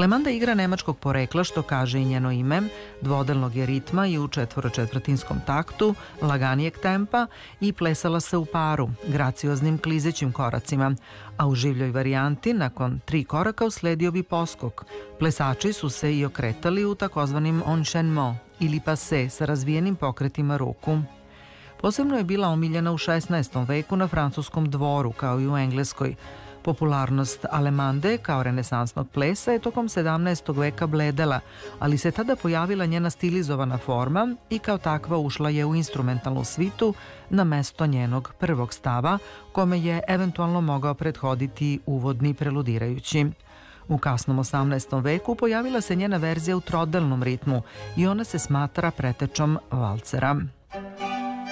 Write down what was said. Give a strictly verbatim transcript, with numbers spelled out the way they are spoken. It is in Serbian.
Alemanda je igra nemačkog porekla, što kaže i njeno ime, dvodelnog je ritma i u četvoročetvrtinskom taktu, laganijeg tempa i plesala se u paru, gracioznim klizećim koracima, a u življoj varijanti nakon tri koraka usledio bi poskok. Plesači su se i okretali u takozvanim enchaînement ili passe sa razvijenim pokretima ruku. Posebno je bila omiljena u šesnaestom veku na francuskom dvoru, kao i u Engleskoj. Popularnost alemande kao renesansnog plesa je tokom sedamnaestog veka bledela, ali se tada pojavila njena stilizovana forma i kao takva ušla je u instrumentalnu svitu na mesto njenog prvog stava, kome je eventualno mogao prethoditi uvodni preludirajući. U kasnom osamnaestom veku pojavila se njena verzija u trodelnom ritmu i ona se smatra pretečom valcera.